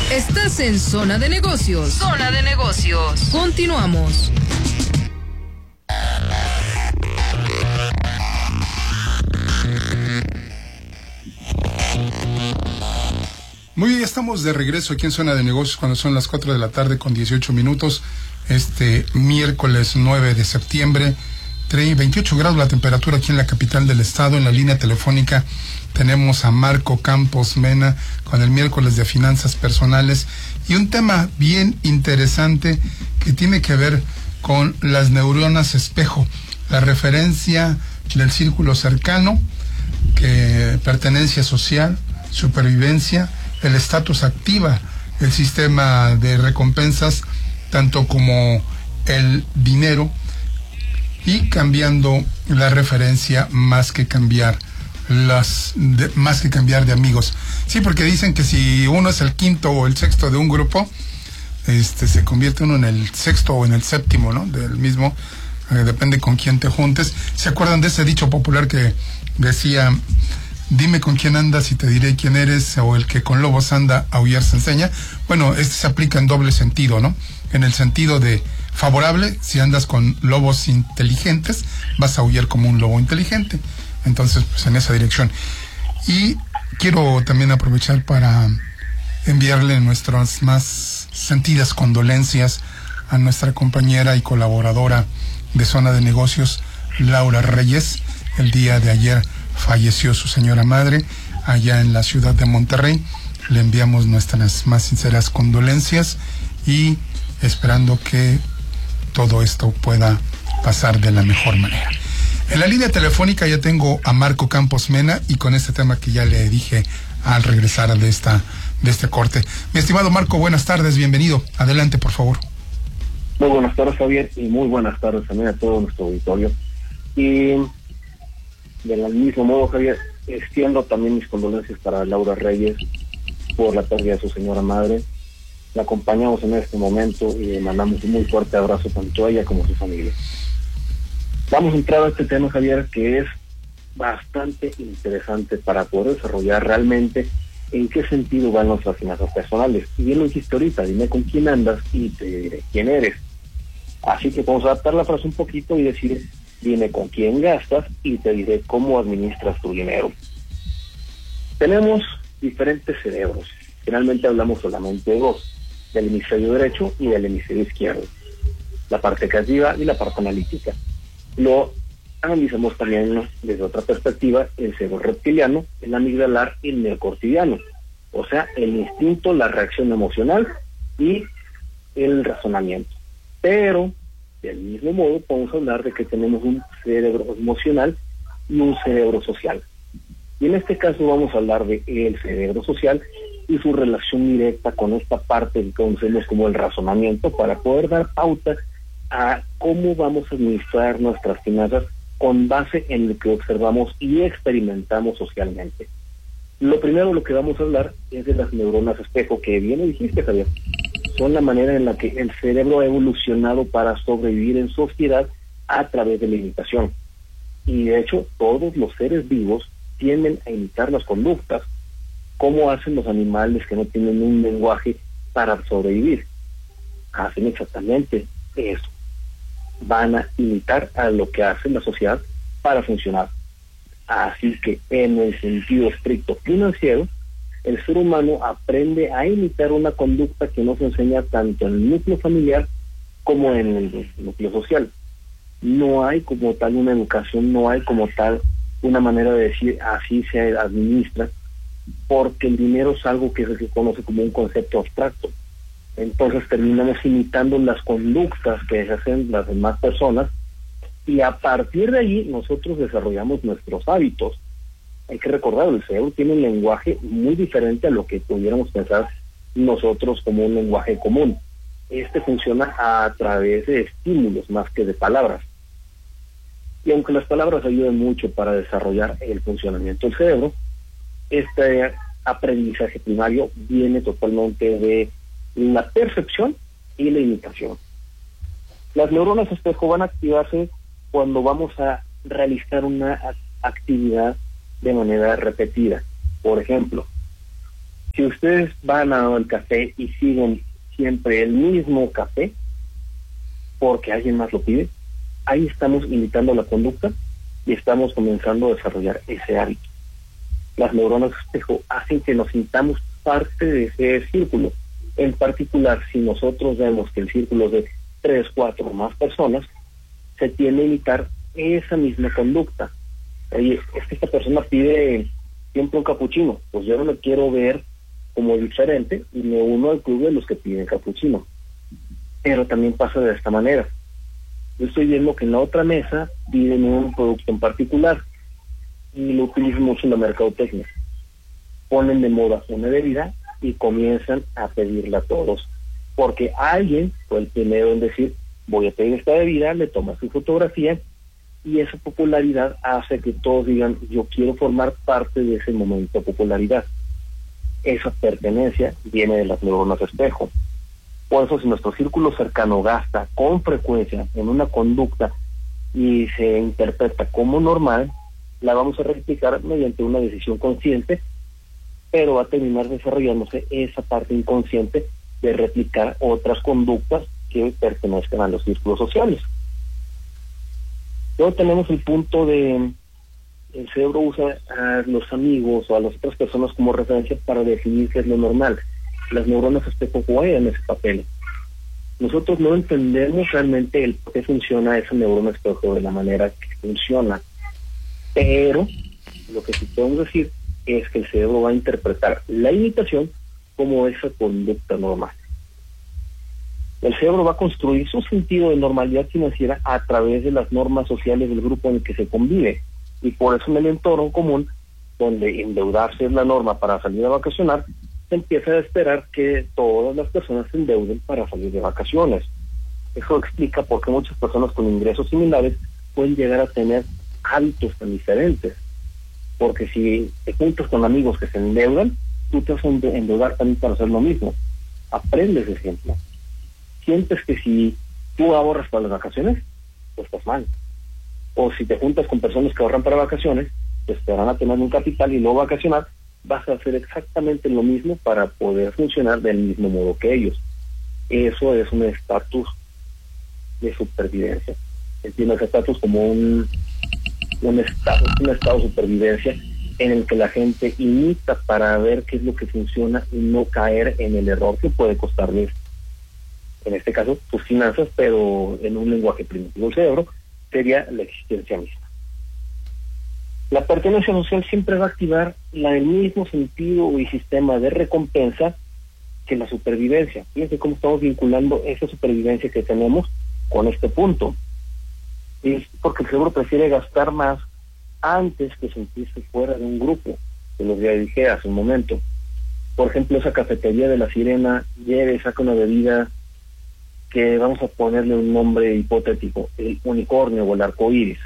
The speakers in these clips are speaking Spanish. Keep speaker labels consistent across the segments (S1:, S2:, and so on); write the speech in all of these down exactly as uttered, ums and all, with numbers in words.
S1: Estás en Zona de Negocios. Zona de Negocios. Continuamos.
S2: Muy bien, estamos de regreso aquí en Zona de Negocios cuando son las cuatro de la tarde con dieciocho minutos. Este miércoles nueve de septiembre, veintiocho grados la temperatura aquí en la capital del estado. En la línea telefónica tenemos a Marco Campos Mena con el miércoles de finanzas personales y un tema bien interesante que tiene que ver con las neuronas espejo, la referencia del círculo cercano, que pertenencia social, supervivencia, el estatus activa, el sistema de recompensas, tanto como el dinero, y cambiando la referencia más que cambiar las de, más que cambiar de amigos. Sí, porque dicen que si uno es el quinto o el sexto de un grupo, este se convierte uno en el sexto o en el séptimo, ¿no? Del mismo, eh, depende con quién te juntes. ¿Se acuerdan de ese dicho popular que decía: dime con quién andas y te diré quién eres, o el que con lobos anda, aullar se enseña? Bueno, este se aplica en doble sentido, ¿no? En el sentido de favorable, si andas con lobos inteligentes, vas a aullar como un lobo inteligente. Entonces, pues en esa dirección. Y quiero también aprovechar para enviarle nuestras más sentidas condolencias a nuestra compañera y colaboradora de Zona de Negocios, Laura Reyes. El día de ayer falleció su señora madre allá en la ciudad de Monterrey. Le enviamos nuestras más sinceras condolencias y esperando que todo esto pueda pasar de la mejor manera. En la línea telefónica ya tengo a Marco Campos Mena, y con este tema que ya le dije al regresar de esta de este corte. Mi estimado Marco, buenas tardes, bienvenido. Adelante, por favor.
S3: Muy buenas tardes, Javier, y muy buenas tardes también a todo nuestro auditorio. Y del mismo modo, Javier, extiendo también mis condolencias para Laura Reyes por la pérdida de su señora madre. La acompañamos en este momento y le mandamos un muy fuerte abrazo tanto a ella como a su familia. Vamos a entrar a este tema, Javier, que es bastante interesante para poder desarrollar realmente en qué sentido van nuestras finanzas personales. Y bien lo dijiste ahorita, dime con quién andas y te diré quién eres. Así que vamos a adaptar la frase un poquito y decir: dime con quién gastas y te diré cómo administras tu dinero. Tenemos diferentes cerebros. Generalmente hablamos solamente de dos: del hemisferio derecho y del hemisferio izquierdo. La parte creativa y la parte analítica. Lo analizamos también desde otra perspectiva: el cerebro reptiliano, el amigdalar y el neocortidiano. O sea, el instinto, la reacción emocional y el razonamiento. Pero del mismo modo podemos hablar de que tenemos un cerebro emocional y un cerebro social. Y en este caso vamos a hablar de el cerebro social y su relación directa con esta parte que conocemos como el razonamiento, para poder dar pauta a cómo vamos a administrar nuestras finanzas con base en lo que observamos y experimentamos socialmente. Lo primero, lo que vamos a hablar es de las neuronas espejo, que bien lo dijiste, Javier. Son la manera en la que el cerebro ha evolucionado para sobrevivir en sociedad a través de la imitación. Y de hecho, todos los seres vivos tienden a imitar las conductas, como hacen los animales que no tienen un lenguaje para sobrevivir. Hacen exactamente eso. Van a imitar a lo que hace la sociedad para funcionar. Así que en el sentido estricto financiero, el ser humano aprende a imitar una conducta que nos enseña tanto en el núcleo familiar como en el núcleo social. No hay como tal una educación, no hay como tal una manera de decir así se administra, porque el dinero es algo que se conoce como un concepto abstracto. Entonces terminamos imitando las conductas que hacen las demás personas, y a partir de allí nosotros desarrollamos nuestros hábitos. Hay que recordar, el cerebro tiene un lenguaje muy diferente a lo que pudiéramos pensar nosotros como un lenguaje común. Este funciona a través de estímulos más que de palabras. Y aunque las palabras ayudan mucho para desarrollar el funcionamiento del cerebro, este aprendizaje primario viene totalmente de la percepción y la imitación. Las neuronas espejo van a activarse cuando vamos a realizar una actividad de manera repetida. Por ejemplo, Si ustedes van al café y siguen siempre el mismo café, porque alguien más lo pide, ahí estamos imitando la conducta y estamos comenzando a desarrollar ese hábito. Las neuronas espejo hacen que nos sintamos parte de ese círculo. En particular, si nosotros vemos que el círculo es de tres, cuatro o más personas, se tiende a imitar esa misma conducta. Oye, es que esta persona pide siempre un capuchino, pues yo no me quiero ver como diferente y me uno al club de los que piden capuchino. Pero también pasa de esta manera. Yo estoy viendo que en la otra mesa piden un producto en particular y lo utilizan mucho en la mercadotecnia. Ponen de moda una bebida y comienzan a pedirla a todos, porque alguien fue el primero en decir, voy a pedir esta bebida, le toma su fotografía, y esa popularidad hace que todos digan, yo quiero formar parte de ese momento de popularidad. Esa pertenencia viene de las neuronas espejo. Por eso, si nuestro círculo cercano gasta con frecuencia en una conducta y se interpreta como normal, la vamos a replicar mediante una decisión consciente, pero va a terminar desarrollándose esa parte inconsciente de replicar otras conductas que pertenezcan a los círculos sociales. Luego tenemos el punto de el cerebro usa a los amigos o a las otras personas como referencia para definir qué es lo normal. Las neuronas espejo juegan ese papel. Nosotros no entendemos realmente el por qué funciona esa neurona espejo de la manera que funciona, pero lo que sí podemos decir es que el cerebro va a interpretar la imitación como esa conducta normal. El cerebro va a construir su sentido de normalidad financiera a través de las normas sociales del grupo en el que se convive, y por eso en el entorno común, donde endeudarse es la norma para salir a vacacionar, se empieza a esperar que todas las personas se endeuden para salir de vacaciones. Eso explica por qué muchas personas con ingresos similares pueden llegar a tener hábitos tan diferentes. Porque si te juntas con amigos que se endeudan, tú te vas a endeudar también para hacer lo mismo. Aprendes de ejemplo. Sientes que si tú ahorras para las vacaciones, pues estás mal. O si te juntas con personas que ahorran para vacaciones, pues te van a tener un capital y luego vacacionar, vas a hacer exactamente lo mismo para poder funcionar del mismo modo que ellos. Eso es un estatus de supervivencia. Entiendo ese estatus como un, un, estado, un estado de supervivencia en el que la gente imita para ver qué es lo que funciona y no caer en el error que puede costarles, en este caso, tus finanzas, pero en un lenguaje primitivo del cerebro, sería la existencia misma. La pertenencia social siempre va a activar la, el mismo sentido y sistema de recompensa que la supervivencia. Fíjense cómo estamos vinculando esa supervivencia que tenemos con este punto. Es porque el cerebro prefiere gastar más antes que sentirse fuera de un grupo, que lo que dije hace un momento. Por ejemplo, esa cafetería de La Sirena lleve y saca una bebida que vamos a ponerle un nombre hipotético, el unicornio o el arco iris.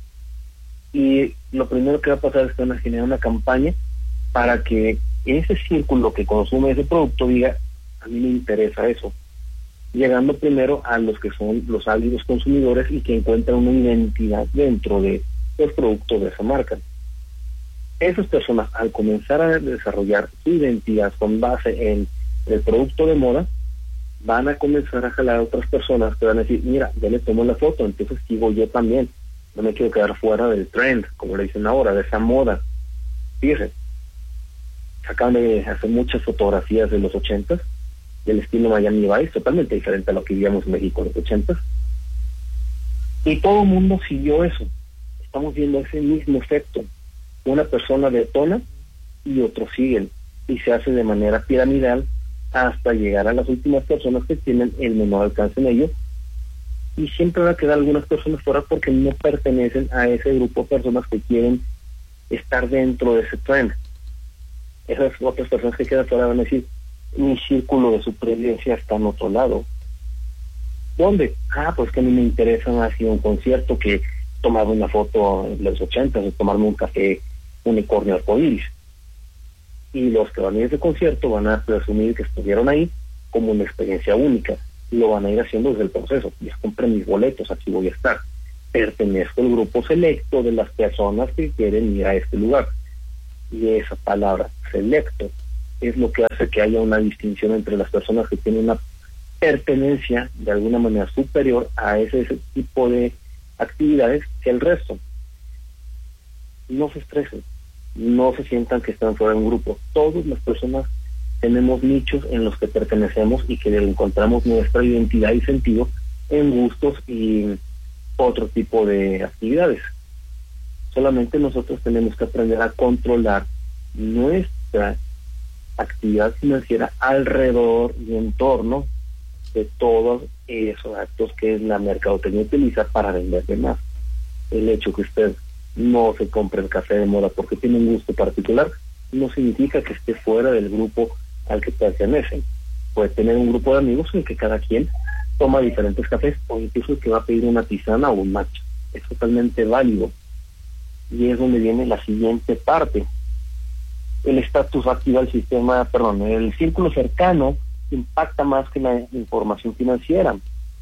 S3: Y lo primero que va a pasar es que van a generar una campaña para que ese círculo que consume ese producto diga, a mí me interesa eso, llegando primero a los que son los ávidos consumidores y que encuentran una identidad dentro de los productos de esa marca. Esas personas, al comenzar a desarrollar su identidad con base en el producto de moda, van a comenzar a jalar a otras personas que van a decir, mira, yo le tomo la foto, entonces sigo yo también. No me quiero quedar fuera del trend, como le dicen ahora, de esa moda. Fíjense, acaban de hacer muchas fotografías de los ochentas, del estilo Miami Vice, totalmente diferente a lo que vivíamos en México en los ochentas. Y todo el mundo siguió eso. Estamos viendo ese mismo efecto. Una persona detona y otros siguen. Y se hace de manera piramidal hasta llegar a las últimas personas que tienen el menor alcance en ello. Y siempre van a quedar algunas personas fuera porque no pertenecen a ese grupo de personas que quieren estar dentro de ese trend. Esas otras personas que quedan fuera van a decir, mi círculo de supervivencia está en otro lado. ¿Dónde? Ah, pues que a mí me interesa más ir a un concierto que tomar una foto en los ochentas o tomarme un café unicornio arcoíris. Y los que van a ir a ese concierto van a presumir que estuvieron ahí como una experiencia única. Lo van a ir haciendo desde el proceso. Ya compré mis boletos, aquí voy a estar. Pertenezco al grupo selecto de las personas que quieren ir a este lugar. Y esa palabra, selecto, es lo que hace que haya una distinción entre las personas que tienen una pertenencia de alguna manera superior a ese, ese tipo de actividades que el resto. No se estresen, no se sientan que están fuera de un grupo. Todas las personas tenemos nichos en los que pertenecemos y que encontramos nuestra identidad y sentido en gustos y otro tipo de actividades. Solamente nosotros tenemos que aprender a controlar nuestra actividad financiera alrededor y en torno de todos esos actos que la mercadotecnia utiliza para venderle más. El hecho que usted no se compre el café de moda porque tiene un gusto particular no significa que esté fuera del grupo al que pertenecen. Puede tener un grupo de amigos en que cada quien toma diferentes cafés o incluso que va a pedir una tisana o un matcha. Es totalmente válido. Y es donde viene la siguiente parte. El estatus activa el sistema, perdón, el círculo cercano impacta más que la información financiera.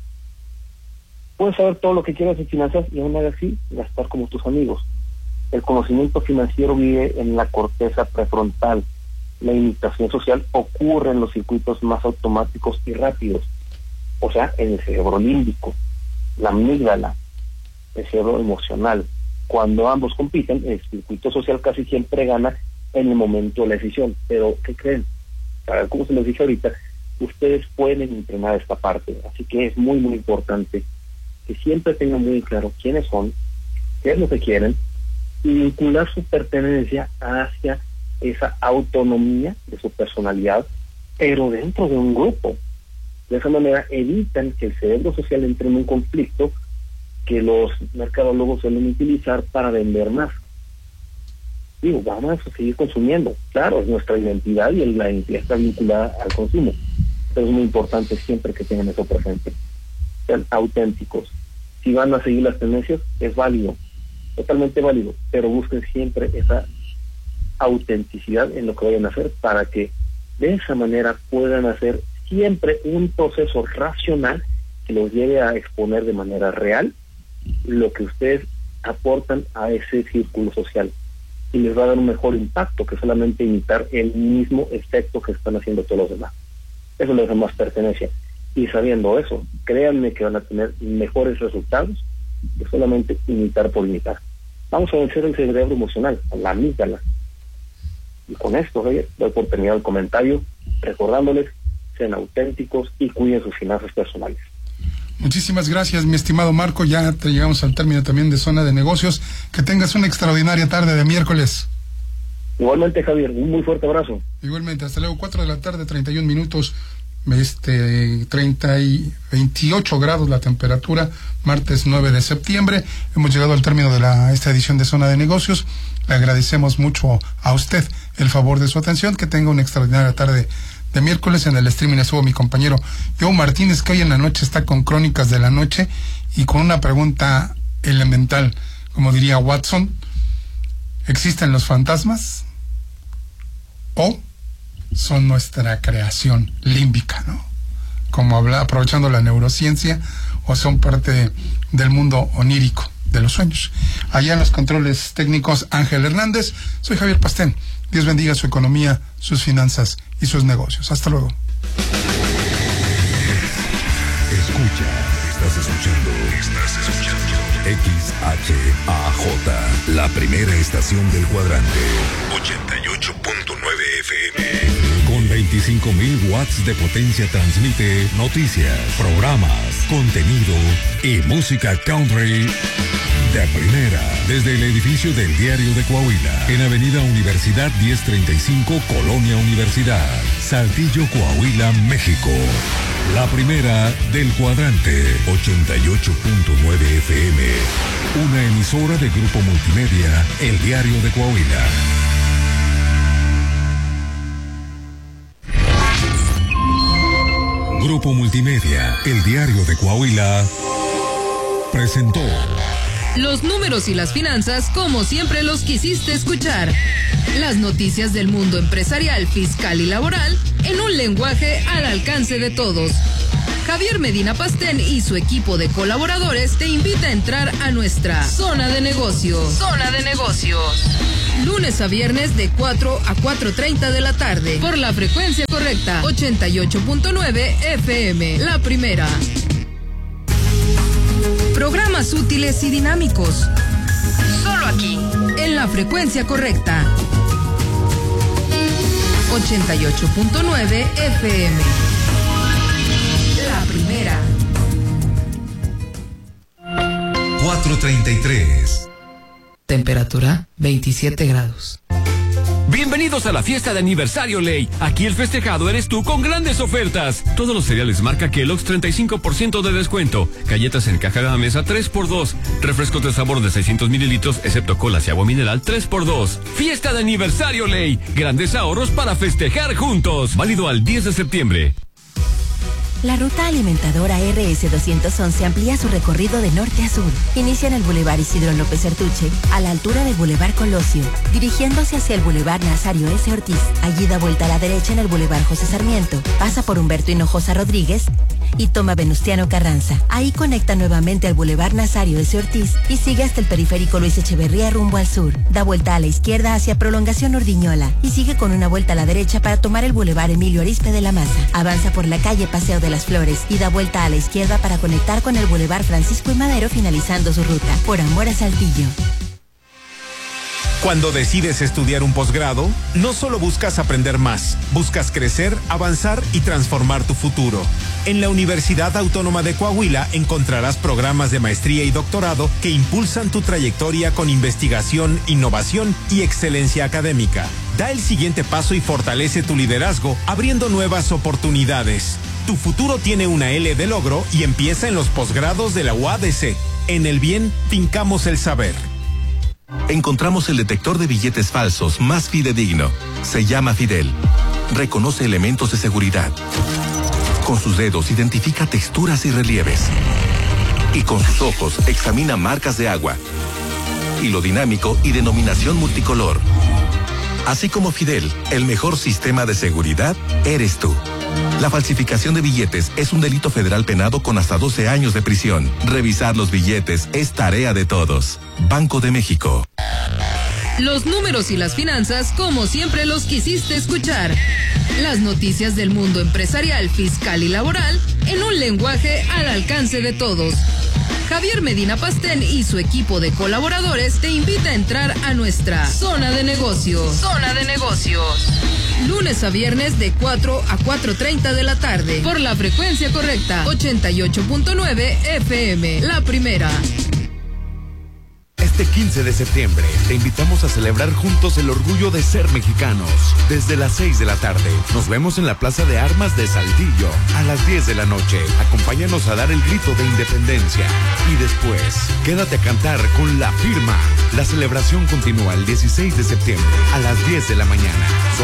S3: Puedes saber todo lo que quieras de finanzas y aún así gastar como tus amigos. El conocimiento financiero vive en la corteza prefrontal. La imitación social ocurre en los circuitos más automáticos y rápidos, o sea, en el cerebro límbico, la amígdala, el cerebro emocional. Cuando ambos compiten, el circuito social casi siempre gana en el momento de la decisión. Pero, ¿qué creen? Para ver cómo se los dije ahorita, ustedes pueden entrenar esta parte, así que es muy muy importante que siempre tengan muy claro quiénes son, qué es lo que quieren y vincular su pertenencia hacia esa autonomía de su personalidad, pero dentro de un grupo. De esa manera evitan que el cerebro social entre en un conflicto que los mercadólogos suelen utilizar para vender más. Digo, vamos a seguir consumiendo, claro, es nuestra identidad y la identidad está vinculada al consumo. Pero es muy importante siempre que tengan eso presente. Sean auténticos. Si van a seguir las tendencias, es válido, totalmente válido, pero busquen siempre esa autenticidad en lo que vayan a hacer para que de esa manera puedan hacer siempre un proceso racional que los lleve a exponer de manera real lo que ustedes aportan a ese círculo social y les va a dar un mejor impacto que solamente imitar el mismo efecto que están haciendo todos los demás. Eso les da más pertenencia. Y sabiendo eso, créanme que van a tener mejores resultados que solamente imitar por imitar. Vamos a vencer el cerebro emocional, la amígdala. Y con esto, Javier, doy por terminado el comentario, recordándoles, sean auténticos y cuiden sus finanzas personales.
S2: Muchísimas gracias, mi estimado Marco. Ya te llegamos al término también de Zona de Negocios. Que tengas una extraordinaria tarde de miércoles.
S3: Igualmente, Javier, un muy fuerte abrazo.
S2: Igualmente, hasta luego, cuatro de la tarde, treinta y un minutos, este, treinta y veintiocho grados la temperatura, martes nueve de septiembre. Hemos llegado al término de la, esta edición de Zona de Negocios. Le agradecemos mucho a usted el favor de su atención. Que tenga una extraordinaria tarde de miércoles. En el streaming estuvo mi compañero Joe Martínez, que hoy en la noche está con Crónicas de la Noche y con una pregunta elemental, como diría Watson: ¿existen los fantasmas o son nuestra creación límbica, ¿no? Como habla, aprovechando la neurociencia, o son parte del mundo onírico de los sueños. Allá en los controles técnicos, Ángel Hernández. Soy Javier Pastén. Dios bendiga su economía, sus finanzas y sus negocios. Hasta luego.
S4: Escucha, estás escuchando, estás escuchando X H A J, la primera estación del cuadrante. ochenta y ocho punto nueve F M. Con veinticinco mil watts de potencia transmite noticias, programas, contenido y música country de primera, desde el edificio del Diario de Coahuila, en Avenida Universidad diez treinta y cinco, Colonia Universidad, Saltillo, Coahuila, México. La primera del cuadrante, ochenta y ocho punto nueve F M. Una emisora de Grupo Multimedia, El Diario de Coahuila. Grupo Multimedia, El Diario de Coahuila, presentó
S1: los números y las finanzas como siempre los quisiste escuchar. Las noticias del mundo empresarial, fiscal y laboral en un lenguaje al alcance de todos. Javier Medina Pastén y su equipo de colaboradores te invita a entrar a nuestra Zona de Negocios. Zona de Negocios. Lunes a viernes de cuatro a cuatro treinta de la tarde. Por la frecuencia correcta. ochenta y ocho punto nueve F M. La primera. Programas útiles y dinámicos. Solo aquí. En la frecuencia correcta. ochenta y ocho punto nueve F M. La primera.
S4: cuatro treinta y tres.
S1: Temperatura veintisiete grados.
S5: Bienvenidos a la fiesta de aniversario Ley. Aquí el festejado eres tú con grandes ofertas. Todos los cereales marca Kellogg's treinta y cinco por ciento de descuento. Galletas en caja de mesa tres por dos. Refrescos de sabor de seiscientos mililitros, excepto colas y agua mineral tres por dos. Fiesta de aniversario Ley. Grandes ahorros para festejar juntos. Válido al diez de septiembre.
S6: La ruta alimentadora R S doscientos once amplía su recorrido de norte a sur. Inicia en el Boulevard Isidro López Artuche, a la altura del Boulevard Colosio, dirigiéndose hacia el Boulevard Nazario S. Ortiz. Allí da vuelta a la derecha en el Boulevard José Sarmiento, pasa por Humberto Hinojosa Rodríguez y toma Venustiano Carranza. Ahí conecta nuevamente al Boulevard Nazario S. Ortiz y sigue hasta el periférico Luis Echeverría rumbo al sur. Da vuelta a la izquierda hacia Prolongación Urdiñola y sigue con una vuelta a la derecha para tomar el Boulevard Emilio Arizpe de la Maza. Avanza por la calle Paseo de las Flores y da vuelta a la izquierda para conectar con el Boulevard Francisco y Madero, finalizando su ruta. Por amor a Saltillo.
S7: Cuando decides estudiar un posgrado, no solo buscas aprender más, buscas crecer, avanzar y transformar tu futuro. En la Universidad Autónoma de Coahuila encontrarás programas de maestría y doctorado que impulsan tu trayectoria con investigación, innovación y excelencia académica. Da el siguiente paso y fortalece tu liderazgo, abriendo nuevas oportunidades. Tu futuro tiene una L de logro y empieza en los posgrados de la U A D C. En el bien, fincamos el saber.
S8: Encontramos el detector de billetes falsos más fidedigno. Se llama Fidel. Reconoce elementos de seguridad. Con sus dedos identifica texturas y relieves. Y con sus ojos examina marcas de agua. Hilo dinámico y denominación multicolor. Así como Fidel, el mejor sistema de seguridad eres tú. La falsificación de billetes es un delito federal penado con hasta doce años de prisión. Revisar los billetes es tarea de todos. Banco de México.
S1: Los números y las finanzas como siempre los quisiste escuchar. Las noticias del mundo empresarial, fiscal y laboral en un lenguaje al alcance de todos. Javier Medina Pastén y su equipo de colaboradores te invita a entrar a nuestra Zona de Negocios. Zona de Negocios. Lunes a viernes de cuatro a cuatro treinta de la tarde. Por la frecuencia correcta. ochenta y ocho punto nueve F M. La primera.
S9: Este quince de septiembre te invitamos a celebrar juntos el orgullo de ser mexicanos. Desde las seis de la tarde nos vemos en la Plaza de Armas de Saltillo. A las diez de la noche acompáñanos a dar el grito de independencia. Y después quédate a cantar con La Firma. La celebración continúa el dieciséis de septiembre a las diez de la mañana.